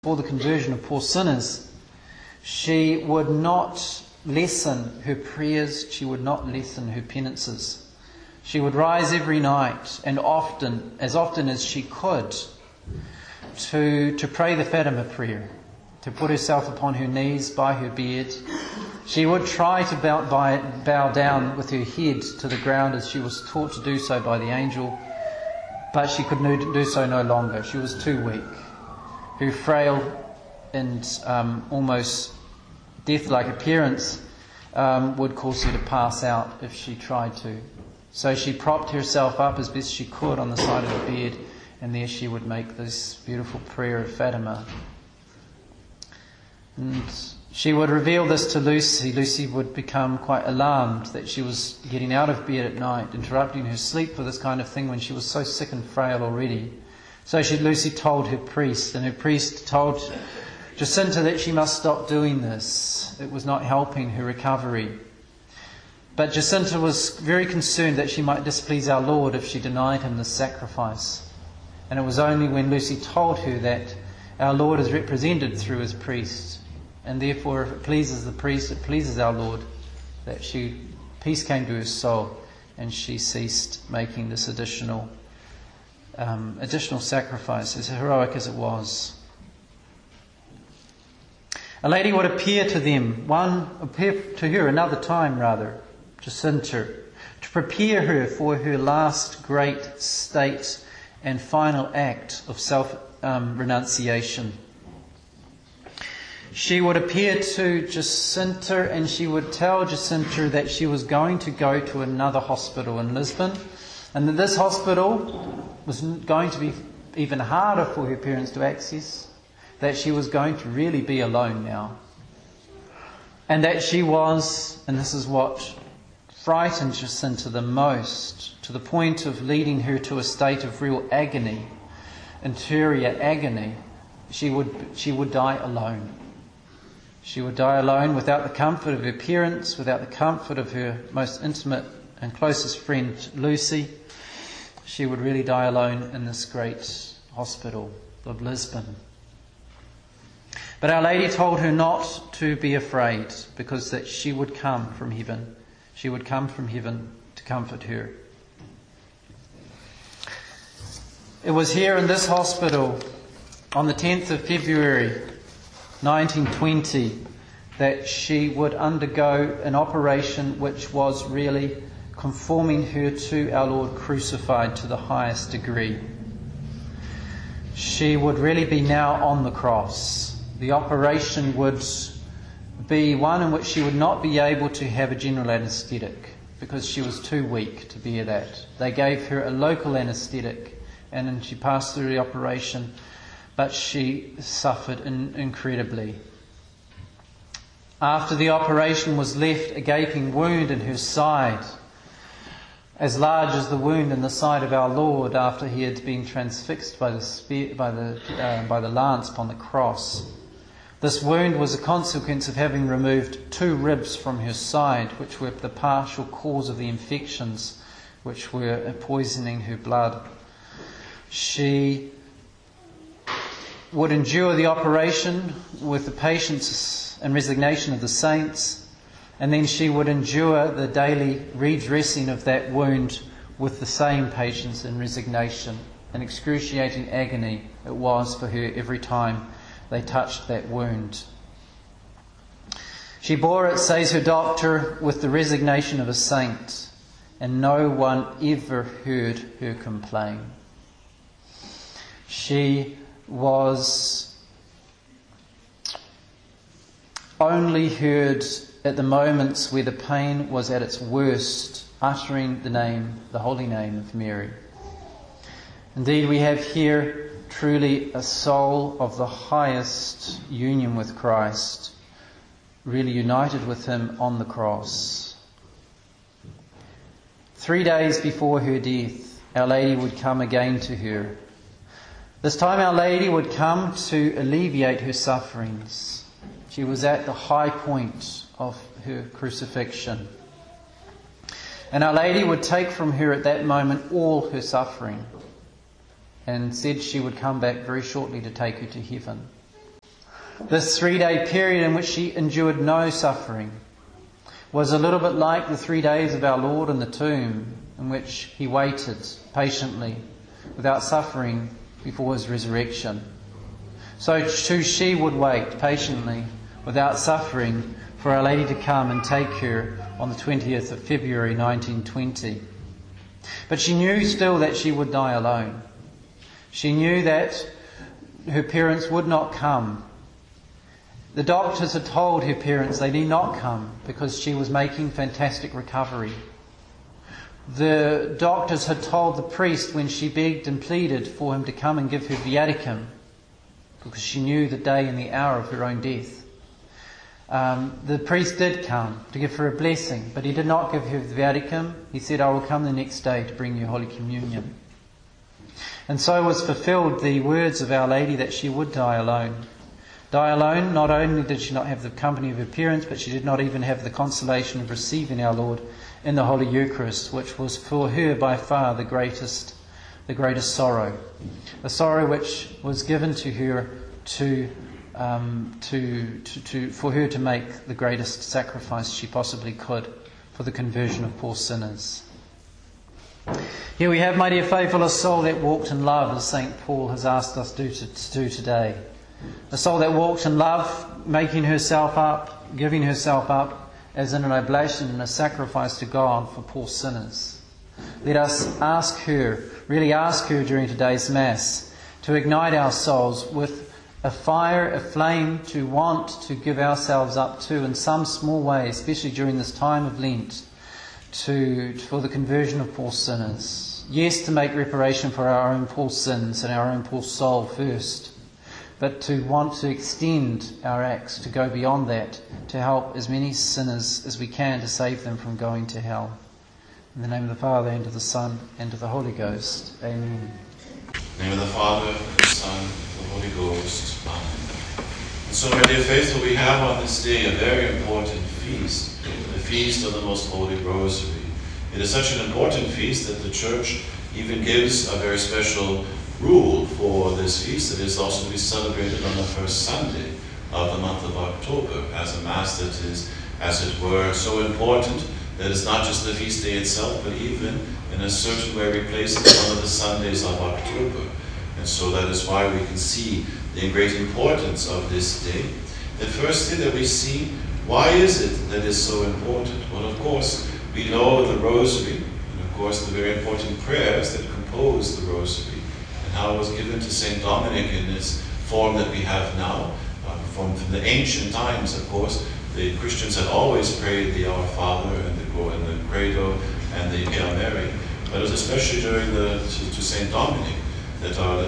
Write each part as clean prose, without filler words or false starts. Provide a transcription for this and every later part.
for the conversion of poor sinners, she would not lessen her prayers, she would not lessen her penances. She would rise every night and often as she could, to pray the Fatima prayer, to put herself upon her knees by her bed. She would try to bow down with her head to the ground as she was taught to do so by the angel, but she could do so no longer. She was too weak. Her frail and almost death-like appearance would cause her to pass out if she tried to. So she propped herself up as best she could on the side of the bed, and there she would make this beautiful prayer of Fatima. And she would reveal this to Lucy. Lucy would become quite alarmed that she was getting out of bed at night, interrupting her sleep for this kind of thing when she was so sick and frail already. So Lucy told her priest, and her priest told Jacinta that she must stop doing this. It was not helping her recovery. But Jacinta was very concerned that she might displease our Lord if she denied him this sacrifice. And it was only when Lucy told her that our Lord is represented through his priest, and therefore if it pleases the priest, it pleases our Lord, that peace came to her soul, and she ceased making this additional sacrifice, as heroic as it was. A lady would appear to her another time, Jacinta, to prepare her for her last great state and final act of self-renunciation. She would appear to Jacinta, and she would tell Jacinta that she was going to go to another hospital in Lisbon, and that this hospital was going to be even harder for her parents to access, that she was going to really be alone now. And that she was, and this is what frightened Jacinta the most, to the point of leading her to a state of real agony, interior agony, she would die alone. She would die alone without the comfort of her parents, without the comfort of her most intimate and closest friend, Lucy. She would really die alone in this great hospital of Lisbon. But Our Lady told her not to be afraid, because that she would come from heaven. She would come from heaven to comfort her. It was here in this hospital on the 10th of February 1920 that she would undergo an operation which was really conforming her to our Lord crucified to the highest degree. She would really be now on the cross. The operation would be one in which she would not be able to have a general anaesthetic because she was too weak to bear that. They gave her a local anaesthetic, and then she passed through the operation, but she suffered incredibly. After the operation was left a gaping wound in her side, as large as the wound in the side of our Lord after he had been transfixed by the lance upon the cross. This wound was a consequence of having removed 2 ribs from her side, which were the partial cause of the infections which were poisoning her blood. She would endure the operation with the patience and resignation of the saints, and then she would endure the daily redressing of that wound with the same patience and resignation. An excruciating agony it was for her every time they touched that wound. She bore it, says her doctor, with the resignation of a saint, and no one ever heard her complain. She was only heard at the moments where the pain was at its worst, uttering the holy name of Mary. Indeed, we have here truly a soul of the highest union with Christ, really united with him on the cross. 3 days before her death, Our Lady would come again to her. This time Our Lady would come to alleviate her sufferings. She was at the high point of her crucifixion. And Our Lady would take from her at that moment all her suffering, and said she would come back very shortly to take her to heaven. This 3-day period in which she endured no suffering was a little bit like the 3 days of our Lord in the tomb, in which he waited patiently without suffering before his resurrection. So too she would wait patiently without suffering for Our Lady to come and take her on the 20th of February 1920. But she knew still that she would die alone. She knew that her parents would not come. The doctors had told her parents they need not come because she was making fantastic recovery. The doctors had told the priest when she begged and pleaded for him to come and give her viaticum, because she knew the day and the hour of her own death. The priest did come to give her a blessing, but he did not give her the viaticum. He said, "I will come the next day to bring you Holy Communion." And so was fulfilled the words of Our Lady that she would die alone. Die alone, not only did she not have the company of her parents, but she did not even have the consolation of receiving our Lord in the Holy Eucharist, which was for her by far the greatest sorrow. A sorrow which was given to her for her to make the greatest sacrifice she possibly could for the conversion of poor sinners. Here we have, my dear faithful, a soul that walked in love, as St. Paul has asked us to do today. A soul that walked in love, making herself up, giving herself up as an oblation and a sacrifice to God for poor sinners. Let us really ask her during today's Mass to ignite our souls with a fire, a flame to want to give ourselves up to in some small way, especially during this time of Lent, for the conversion of poor sinners. Yes, to make reparation for our own poor sins and our own poor soul first, but to want to extend our acts, to go beyond that, to help as many sinners as we can to save them from going to hell. In the name of the Father, and of the Son, and of the Holy Ghost. Amen. In the name of the Father, and the Son, and the Holy Ghost. Amen. And so, my dear faithful, we have on this day a very important feast, the Feast of the Most Holy Rosary. It is such an important feast that the Church even gives a very special rule for this feast. It is also to be celebrated on the first Sunday of the month of October as a Mass that is, as it were, so important that it's not just the feast day itself, but even in a certain way replaces one of the Sundays of October. And so that is why we can see the great importance of this day. And firstly, that we see, why is it that is so important? Well, of course, we know the Rosary, and of course the very important prayers that compose the Rosary, and how it was given to St. Dominic in this form that we have now. From the ancient times, of course, the Christians had always prayed the Our Father and the Credo and the Hail Mary, but it was especially during to St. Dominic that Our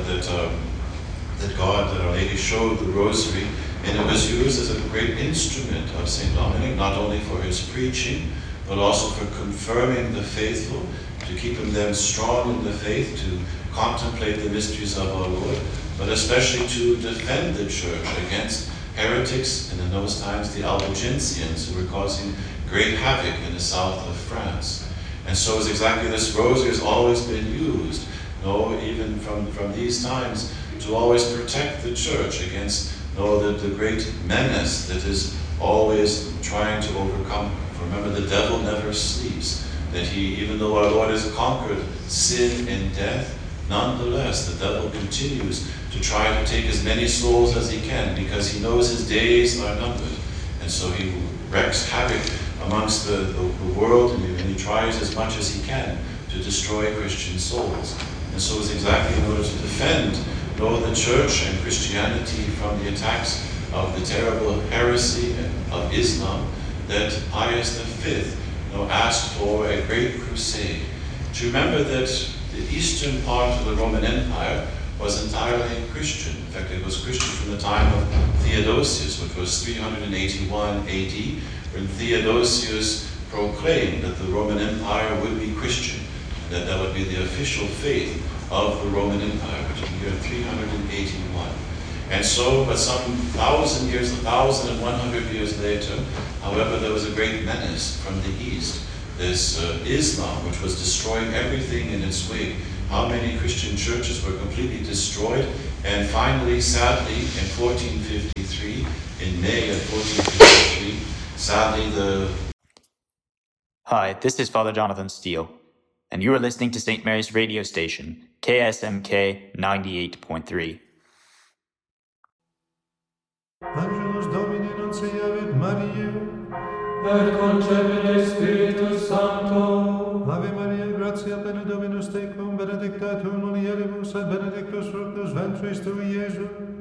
Lady showed the Rosary, and it was used as a great instrument of St. Dominic, not only for his preaching, but also for confirming the faithful, to keeping them strong in the faith, to contemplate the mysteries of our Lord, but especially to defend the Church against heretics, and in those times the Albigensians, who were causing great havoc in the south of France. And so it's exactly this Rosary has always been used, even from these times, to always protect the Church against the great menace that is always trying to overcome. For remember, the devil never sleeps, that even though our Lord has conquered sin and death, nonetheless, the devil continues to try to take as many souls as he can, because he knows his days are numbered. And so he wreaks havoc amongst the world, and he tries as much as he can to destroy Christian souls. And so it's exactly in order to defend the Church and Christianity from the attacks of the terrible heresy of Islam that Pius V asked for a great crusade. To remember that the eastern part of the Roman Empire was entirely Christian. In fact, it was Christian from the time of Theodosius, which was 381 AD, when Theodosius proclaimed that the Roman Empire would be Christian, and that would be the official faith of the Roman Empire, which is in the year 381. And so, but some 1,100 years later, however, there was a great menace from the east. This Islam, which was destroying everything in its wake. how many Christian churches were completely destroyed, and finally, sadly, in 1453, in May of 1453, sadly Hi, this is Father Jonathan Steele, and you are listening to St. Mary's radio station, KSMK 98.3. Angelus Domini nunciavit Mariae, et concepit Spiritus Sancto. Ave Maria, gratia plena Dominus tecum, benedicta tu mulieribus, et benedictus fructus ventris tui, Iesus.